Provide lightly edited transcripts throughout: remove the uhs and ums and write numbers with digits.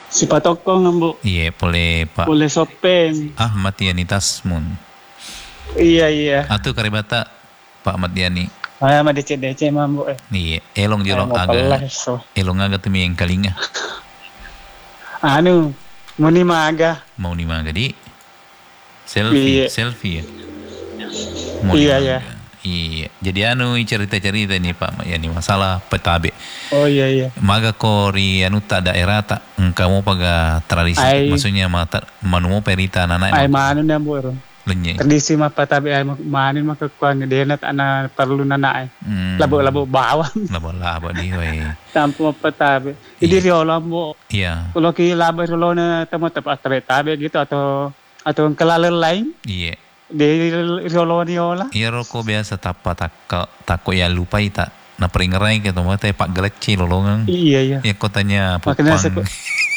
Si Patokong ang bu. Iya, boleh Pak Boleh Sopeng. Ahmad Yani Tasmun. Iya iya. Atau karibata Pak Ahmad Yani. Ay, madece-dece mambo eh. Iya, elong Ay, jolong mo pala so. elong aga tumi yang kalinga. Ano, muni maga. Mau ni maga di selfie, Iya. selfie ya. Mau ni Iya maga. ya. Iya, jadi cerita-cerita nih Pak, yani masalah petabe. Oh iya iya. Maga kori anu tak daerah tak engkau paga tradisi, Ay. maksudnya manu mo perita nanay Ay mano na mo ron. lenye. Tradisi mapatabi ay manin makakuan denat ana perlu na ay. Labo-labo bawang. Labo di hoy. Tampo mapatabi. Idi riolo mo. Iya. Kalau ki labo riolo na tamo tabi gitu atau ang kalalan lain. Iya. Di riolo ni ola. Iya roko biasa tako ya lupa ita na peringerai ke tomo teh Pak Geleci lolongan. Iya iya. Ya kotanya Makanya pupang.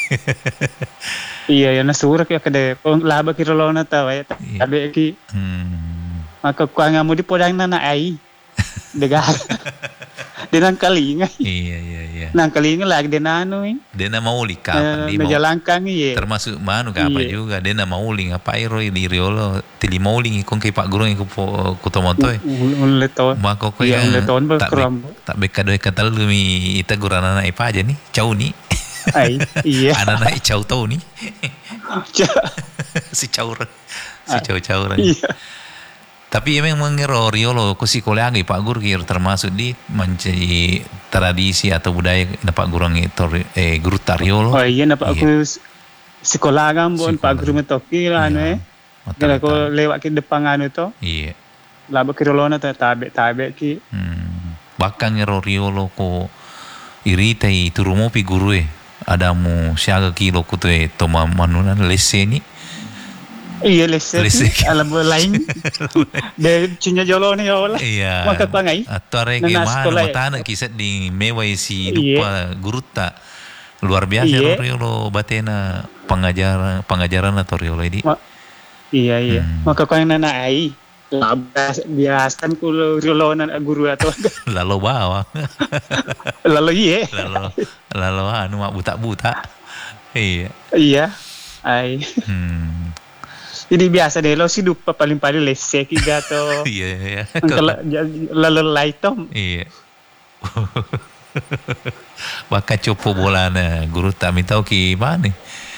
Iya ya nasurak ya kada. Kung laba ki riolo na tawa ya. Tabi ki maka kuang mo di podang na ay. Degar. Dinang kalinga. Iya. Nang kalinga lagi dinano eh. Dia na mauli kapan di mau. Najalangkang iya. Termasuk manu apa Iya. juga dia na mauli ngapai roi di riolo tili mauli kung kay Pak Guru ko po kutomontoy. Uleton. Mako ko Iya yang uleton berkeram. tak bekadoy katal mi ita gurana na ipa aja nih cau nih. Ay iya. Ana na cau tau nih. si cau Iya. Tapi memang mengero riolo ko si kolagi Pak Guru kir termasuk di menjadi tradisi atau budaya na Pak Guru guru tariolo. Oh iya napa aku sekolah kan bon Pak Guru metoki anu eh. Kala ko lewat ke depan anu to. Iya. Laba kirolona ta tabe ki. Bahkan ngero riolo ko irita i turumo pi guru ada mu siaga kilo kutu toma manunan lese ni. Iya lese. Alam lain. De cinya jolo ni ola. Iya. Maka pangai. Atau rege mana matana kisah di mewai si lupa guru tak luar biasa riolo batena pengajaran atau riolo ini. Iya. Maka kau yang nana ai. Biasan kulo riolo na guru atau lalu bawa. Lalu iya. Lalu anu mak buta. Iya. Ai. Jadi biasa deh lo sih lupa paling lese ki gato. Iya. Lalu laitom. Iya. Baka copo bola na guru tak minta ki mana.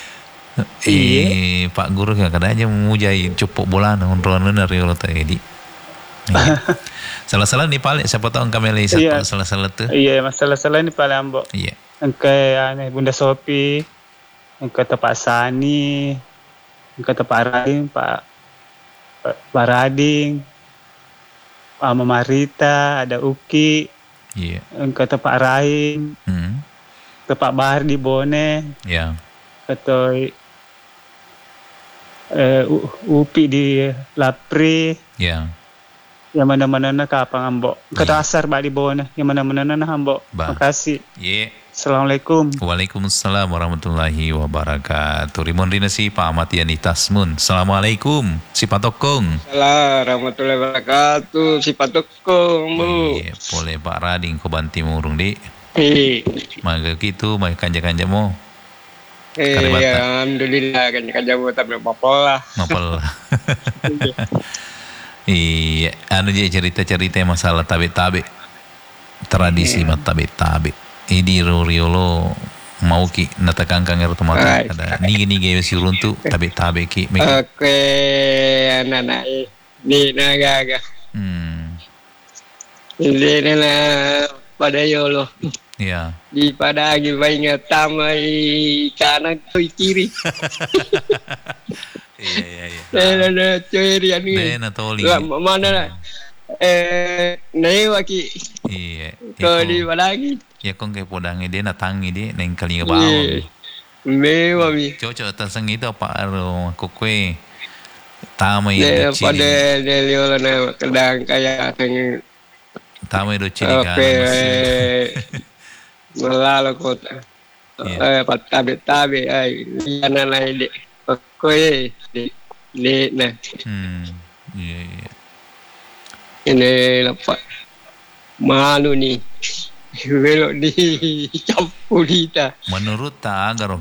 Pak Guru kadang aja memujai copo bola na honroan na riolo tadi. Salah-salah ni paling siapa tahu kami lagi salah-salah tu. Iya, masalah-salah ni paling ambo. Iya. Engkai ane Bunda Sopi, engkai Pak Sani, engkai Pak Rading, Pak Rading, Mama Marita, ada Uki. Iya. Engkai Pak Rahim. Pak Bahar di Bone. Iya. Atau Upi di Lapri. Iya. Yang mana-mana na kapang ambo. Kata asar ba di Bone. Yang mana-mana na ambo. Makasih. Iya. Assalamualaikum. Waalaikumsalam warahmatullahi wabarakatuh. Rimon Rinasi Pak Ahmad Yani Tasmun. Assalamualaikum. Si Patokong. Assalamualaikum warahmatullahi wabarakatuh. Si Patokong. Iya, boleh Pak Rading ko banti murung di. Maga gitu, may kanja-kanja mo. Alhamdulillah kanja mo tapi apa lah. Iya, anu je cerita-cerita masalah tabe-tabe. Tradisi tabe-tabe. Idi riolo mau ki natakangkang otomatis ada nigi si runtu tabe-tabe ki. Oke, anak-anak ni naga. Ini na pada yolo. Iya. Di pada ingat tamai kanan kiri. Iya. Nah, ceri ani. Nah, toli. Mana lah? Waki. Iya. Kau di mana lagi? Ya kong kay podang dia natangi dia neng kalinga bawang. Mewa mi. Cocok tasang itu apa aro kokwe. Tamay do chili. Pada delio na kadang kaya teng. Tamay do chili kan. Malalo kota. Patabe ay yana na ide. Kokwe de na. Iya. Ini apa? Malu ni. Belok di campur kita. Menurut tak agar